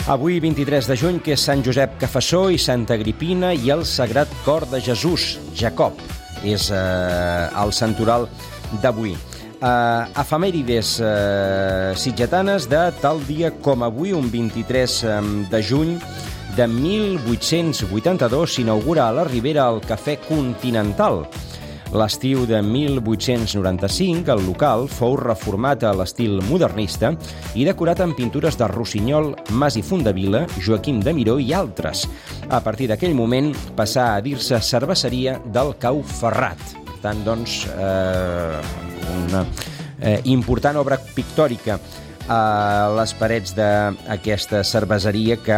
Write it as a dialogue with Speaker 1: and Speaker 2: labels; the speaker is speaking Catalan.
Speaker 1: Avui, 23 de juny, que és Sant Josep Cafassó i Santa Agripina i el Sagrat Cor de Jesús, Jacob. És el santoral d'avui. Efemèrides sitgetanes de tal dia com avui, un 23 de juny de 1882, s'inaugura a la Ribera el Cafè Continental. L'estiu de 1895, el local fou reformat a l'estil modernista i decorat amb pintures de Rossinyol, Mas i Fondavila, Joaquim de Miró i altres. A partir d'aquell moment passà a dir-se Cerveseria del Cau Ferrat. Per tant, doncs, una important obra pictòrica a les parets d'aquesta cerveseria que